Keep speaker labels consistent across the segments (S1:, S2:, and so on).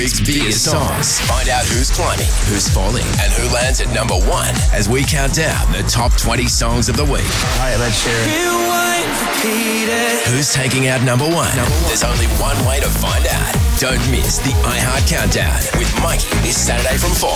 S1: Week's biggest songs. Find out who's climbing, who's falling, and who lands at number one as we count down the top 20 songs of the week.
S2: Hi, Ed Sheeran.
S1: Who's taking out number one? There's only one way to find out. Don't miss the iHeart Countdown with Mikey this Saturday from 4.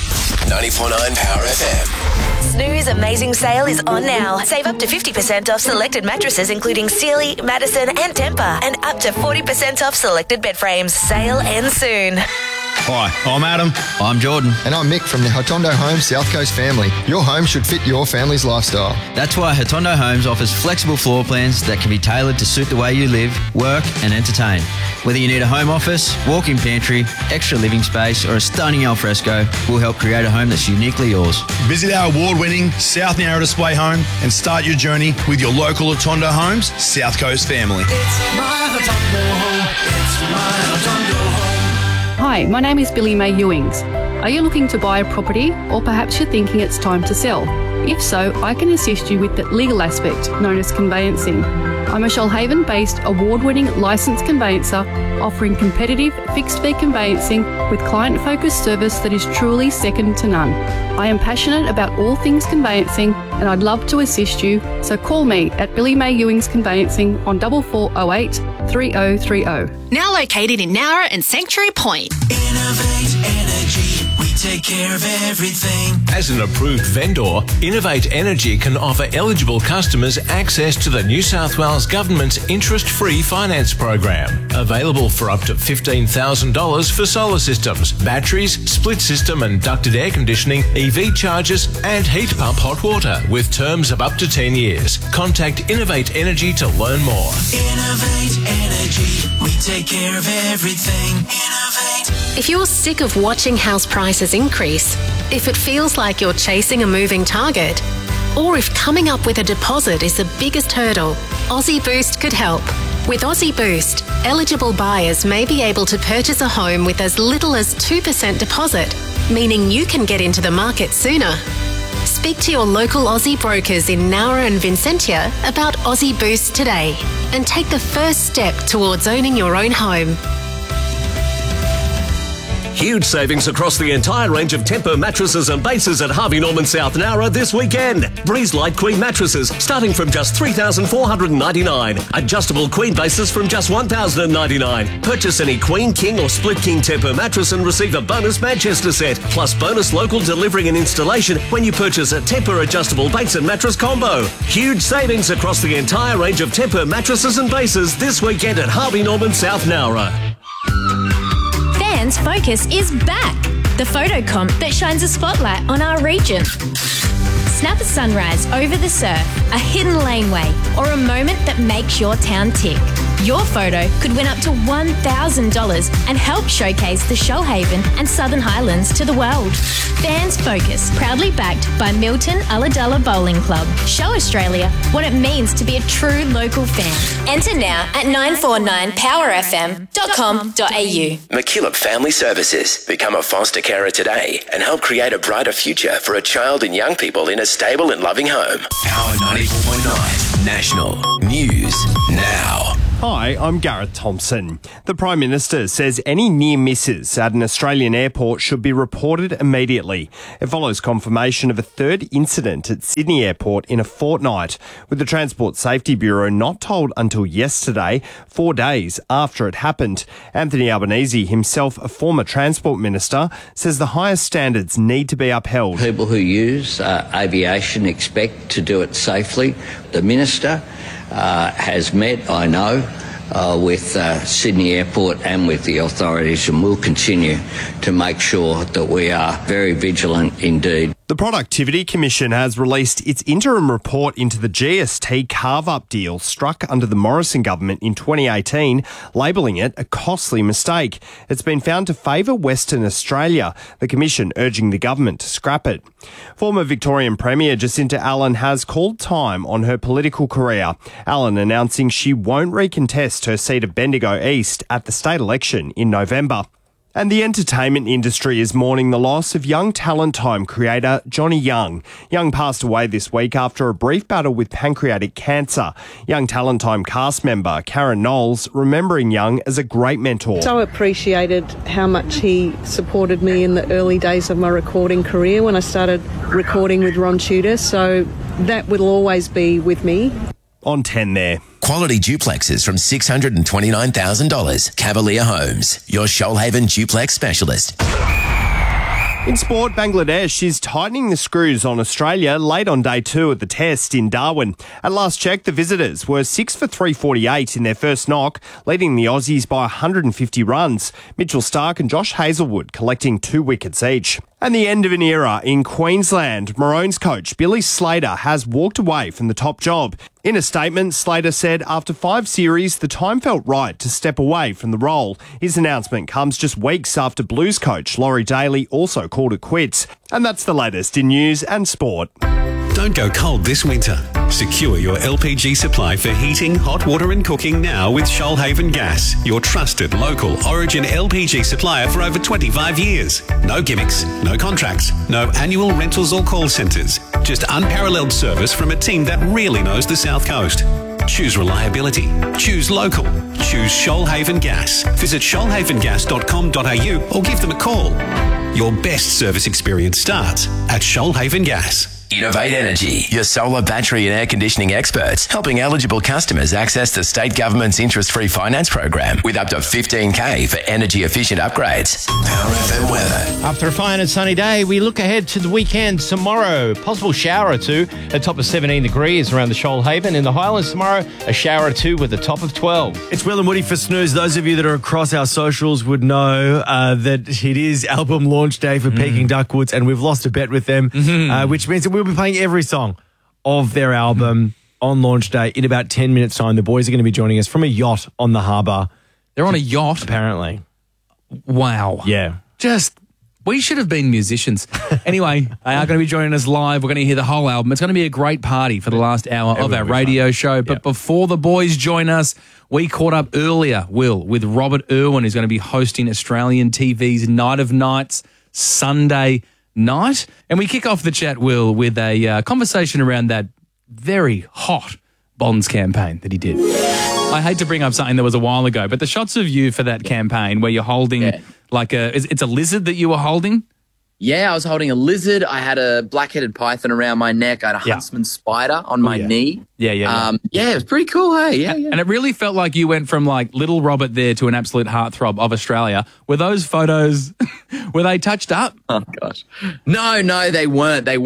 S1: 94.9 Power FM.
S3: Snooze Amazing Sale is on now. Save up to 50% off selected mattresses including Sealy, Madison and Tempur, and up to 40% off selected bed frames. Sale ends soon.
S4: Hi, I'm Adam.
S5: I'm Jordan.
S6: And I'm Mick from the Hotondo Homes South Coast family. Your home should fit your family's lifestyle.
S5: That's why Hotondo Homes offers flexible floor plans that can be tailored to suit the way you live, work and entertain. Whether you need a home office, walk-in pantry, extra living space or a stunning alfresco, we'll help create a home that's uniquely yours.
S4: Visit our award-winning South Narra display home and start your journey with your local Hotondo Homes South Coast family.
S7: It's my Hotondo home. It's my Hotondo home.
S8: Hi, my name is Billy May Ewings. Are you looking to buy a property or perhaps you're thinking it's time to sell? If so, I can assist you with the legal aspect known as conveyancing. I'm a Shoalhaven-based award-winning licensed conveyancer offering competitive fixed-fee conveyancing with client-focused service that is truly second to none. I am passionate about all things conveyancing and I'd love to assist you, so call me at Billy May Ewings Conveyancing on 4408 3030.
S9: Now located in Nowra and Sanctuary Point.
S7: Innovate Energy. We take care of everything.
S10: As an approved vendor, Innovate Energy can offer eligible customers access to the New South Wales Government's interest-free finance program. Available for up to $15,000 for solar systems, batteries, split system and ducted air conditioning, EV chargers and heat pump hot water with terms of up to 10 years. Contact Innovate Energy to learn more.
S7: Innovate Energy. We take care of everything. Innovate.
S9: If you're sick of watching house prices increase, if it feels like you're chasing a moving target, or if coming up with a deposit is the biggest hurdle, Aussie Boost could help. With Aussie Boost, eligible buyers may be able to purchase a home with as little as 2% deposit, meaning you can get into the market sooner. Speak to your local Aussie brokers in Nowra and Vincentia about Aussie Boost today and take the first step towards owning your own home.
S11: Huge savings across the entire range of Tempur mattresses and bases at Harvey Norman South Nowra this weekend. Breeze Light Queen mattresses starting from just $3,499. Adjustable Queen bases from just $1,099. Purchase any Queen, King or Split King Tempur mattress and receive a bonus Manchester set, plus bonus local delivery and installation when you purchase a Tempur adjustable base and mattress combo. Huge savings across the entire range of Tempur mattresses and bases this weekend at Harvey Norman South Nowra.
S12: Fans Focus is back, the photo comp that shines a spotlight on our region. Snap a sunrise over the surf, a hidden laneway, or a moment that makes your town tick. Your photo could win up to $1,000 and help showcase the Shoalhaven and Southern Highlands to the world. Fans Focus, proudly backed by Milton Ulladulla Bowling Club. Show Australia what it means to be a true local fan. Enter now at 949powerfm.com.au.
S1: McKillop Family Services. Become a foster carer today and help create a brighter future for a child and young people in a stable and loving home. Power 94.9 National News Now.
S13: Hi, I'm Gareth Thompson. The Prime Minister says any near misses at an Australian airport should be reported immediately. It follows confirmation of a third incident at Sydney Airport in a fortnight, with the Transport Safety Bureau not told until yesterday, 4 days after it happened. Anthony Albanese, himself a former Transport Minister, says the highest standards need to be upheld.
S14: People who use aviation expect to do it safely. The Minister has met, I know, with Sydney Airport and with the authorities, and will continue to make sure that we are very vigilant indeed.
S13: The Productivity Commission has released its interim report into the GST carve-up deal struck under the Morrison government in 2018, labelling it a costly mistake. It's been found to favour Western Australia, the Commission urging the government to scrap it. Former Victorian Premier Jacinta Allen has called time on her political career. Allen announcing she won't recontest her seat of Bendigo East at the state election in November. And the entertainment industry is mourning the loss of young Talent Time creator Johnny Young. Young passed away this week after a brief battle with pancreatic cancer. Young Talent Time cast member Karen Knowles remembering Young as a great mentor.
S2: So appreciated how much he supported me in the early days of my recording career when I started recording with Ron Tudor. So that will always be with me.
S13: On 10 there.
S1: Quality duplexes from $629,000. Cavalier Homes, your Shoalhaven duplex specialist.
S13: In sport, Bangladesh is tightening the screws on Australia late on day 2 of the test in Darwin. At last check, the visitors were 6 for 348 in their first knock, leading the Aussies by 150 runs. Mitchell Starc and Josh Hazlewood collecting 2 wickets each. And the end of an era in Queensland. Maroons coach Billy Slater has walked away from the top job. In a statement, Slater said after 5 series, the time felt right to step away from the role. His announcement comes just weeks after Blues coach Laurie Daly also called it quits. And that's the latest in news and sport.
S15: Don't go cold this winter. Secure your LPG supply for heating, hot water and cooking now with Shoalhaven Gas, your trusted local Origin LPG supplier for over 25 years. No gimmicks, no contracts, no annual rentals or call centres. Just unparalleled service from a team that really knows the South Coast. Choose reliability. Choose local. Choose Shoalhaven Gas. Visit shoalhavengas.com.au or give them a call. Your best service experience starts at Shoalhaven Gas.
S1: Innovate Energy, your solar, battery and air conditioning experts, helping eligible customers access the state government's interest-free finance program with up to $15,000 for energy-efficient upgrades. Power FM weather.
S16: After a fine and sunny day, we look ahead to the weekend tomorrow. Possible shower or two, a top of 17 degrees around the Shoalhaven. In the Highlands tomorrow, a shower or two with a top of 12.
S17: It's Will and Woody for Snooze. Those of you that are across our socials would know that it is album launch day for Peking Duckwoods, and we've lost a bet with them, which means that we'll be playing every song of their album on launch day in about 10 minutes' time. The boys are going to be joining us from a yacht on the harbour.
S18: They're on a yacht?
S17: Apparently.
S18: Wow.
S17: Yeah.
S18: We should have been musicians. Anyway, they are going to be joining us live. We're going to hear the whole album. It's going to be a great party for the last hour of our radio show. But before the boys join us, we caught up earlier, Will, with Robert Irwin, who's going to be hosting Australian TV's Night of Nights Sunday night. And we kick off the chat, Will, with a conversation around that very hot Bonds campaign that he did. I hate to bring up something that was a while ago, but the shots of you for that campaign where you're holding it's a lizard that you were holding?
S19: Yeah, I was holding a lizard. I had a black-headed python around my neck. I had a huntsman spider on my knee.
S18: Yeah,
S19: it was pretty cool, hey? Yeah.
S18: And it really felt like you went from like little Robert there to an absolute heartthrob of Australia. Were those photos, were they touched up?
S19: Oh, gosh. No, they weren't. There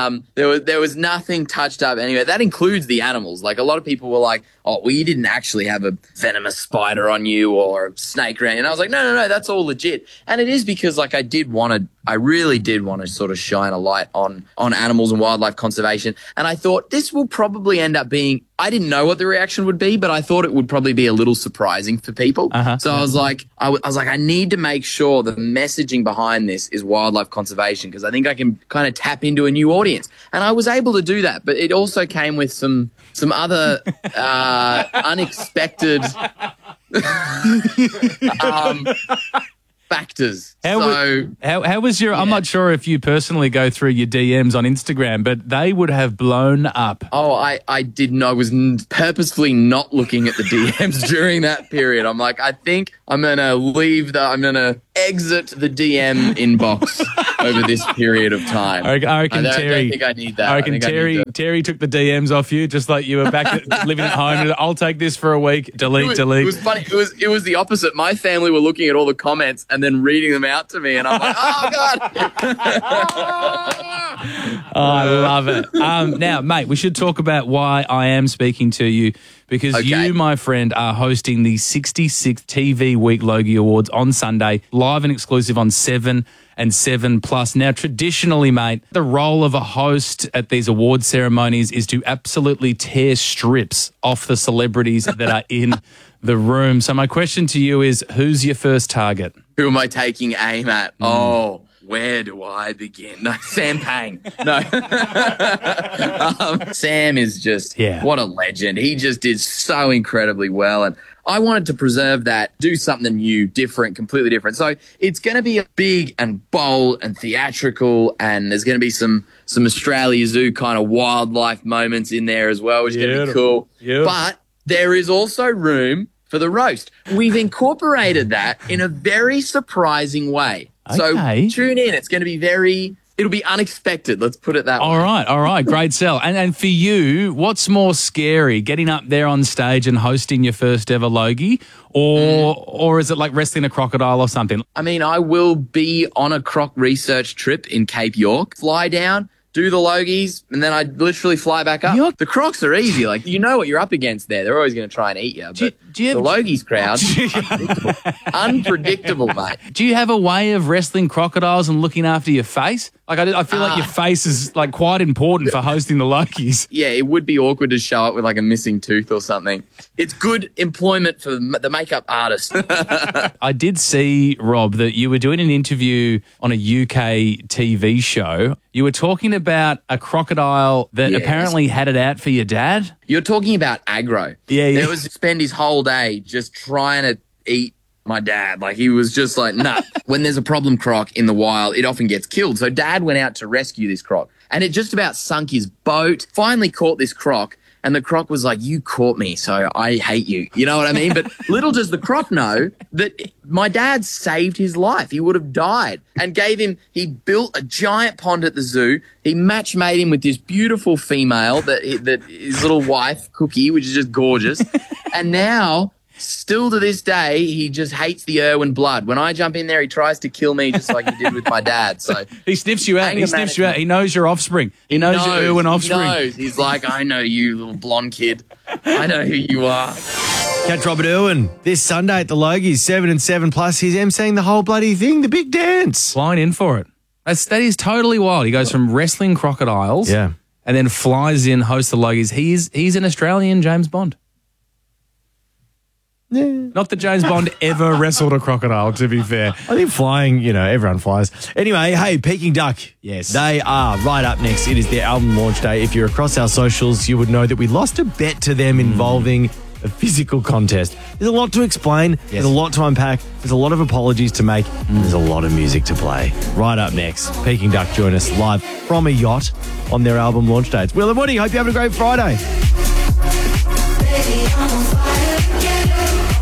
S19: was nothing touched up anyway. That includes the animals. Like, a lot of people were like, oh, well, you didn't actually have a venomous spider on you or a snake around you. And I was like, no, that's all legit. And it is because, like, I really did want to sort of shine a light on animals and wildlife conservation. And I thought this will probably end up being, I didn't know what the reaction would be, but I thought it would probably be a little surprising for people. So I was like, I need to make sure the messaging behind this is wildlife conservation, because I think I can kind of tap into a new audience. And I was able to do that, but it also came with some other unexpected factors.
S18: How was your? Yeah. I'm not sure if you personally go through your DMs on Instagram, but they would have blown up.
S19: Oh, I didn't. I was purposefully not looking at the DMs during that period. I'm like, I think I'm gonna exit the DM inbox over this period of time.
S18: I reckon
S19: I
S18: Terry.
S19: don't think I need that.
S18: I reckon Terry took the DMs off you, just like you were back living at home. I'll take this for a week. Delete.
S19: It was funny. It was the opposite. My family were looking at all the comments and then reading them out to me, and I'm like, oh God.
S18: I love it. Now, mate, we should talk about why I am speaking to you, because you, my friend, are hosting the 66th TV Week Logie Awards on Sunday, live and exclusive on 7 and 7+. Now, traditionally, mate, the role of a host at these award ceremonies is to absolutely tear strips off the celebrities that are in the room. So my question to you is, who's your first target?
S19: Who am I taking aim at? Oh, where do I begin? No, Sam Pang. No. Sam is just, what a legend. He just did so incredibly well. And I wanted to preserve that, do something new, different, completely different. So it's going to be big and bold and theatrical, and there's going to be some Australia Zoo kind of wildlife moments in there as well, which is going to be cool.
S16: Yeah.
S19: But there is also room for the roast. We've incorporated that in a very surprising way.
S18: Okay.
S19: So tune in. It's going to be it'll be unexpected. Let's put it that way.
S18: All right. Great sell. And for you, what's more scary, getting up there on stage and hosting your first ever Logie, or is it like wrestling a crocodile or something?
S19: I mean, I will be on a croc research trip in Cape York, fly down, do the Logies, and then I literally fly back up. The crocs are easy. Like, you know what you're up against there. They're always going to try and eat you. But the Logies crowd, unpredictable, mate.
S18: Do you have a way of wrestling crocodiles and looking after your face? Like, I feel like your face is like quite important for hosting the Logies.
S19: Yeah, it would be awkward to show up with like a missing tooth or something. It's good employment for the makeup artist.
S18: I did see, Rob, that you were doing an interview on a UK TV show. You were talking about a crocodile that apparently had it out for your dad.
S19: You're talking about aggro.
S18: Yeah.
S19: There was spend his whole day just trying to eat my dad. Like, he was just like, nah. When there's a problem croc in the wild, it often gets killed. So Dad went out to rescue this croc, and it just about sunk his boat. Finally caught this croc, and the croc was like, you caught me, so I hate you. You know what I mean? But little does the croc know that my dad saved his life. He would have died, and he built a giant pond at the zoo. He match made him with this beautiful female that his little wife, Cookie, which is just gorgeous. And now, still to this day, he just hates the Irwin blood. When I jump in there, he tries to kill me just like he did with my dad. So
S18: he sniffs you out. He knows your offspring. He knows your Irwin offspring.
S19: He knows. He's like, I know you, little blonde kid. I know who you are.
S17: Catch Robert Irwin this Sunday at the Logies, 7 and 7 plus. He's emceeing the whole bloody thing, the big dance.
S18: Flying in for it. That is totally wild. He goes from wrestling crocodiles and then flies in, hosts the Logies. He's an Australian James Bond.
S17: Yeah.
S18: Not that James Bond ever wrestled a crocodile, to be fair.
S17: I think flying, everyone flies. Anyway, hey, Peking Duck.
S18: Yes.
S17: They are right up next. It is their album launch day. If you're across our socials, you would know that we lost a bet to them involving a physical contest. There's a lot to explain. Yes. There's a lot to unpack. There's a lot of apologies to make. And there's a lot of music to play. Right up next, Peking Duck join us live from a yacht on their album launch day. It's Will and Woody. Hope you're having a great Friday.
S7: Baby, I'm on fire.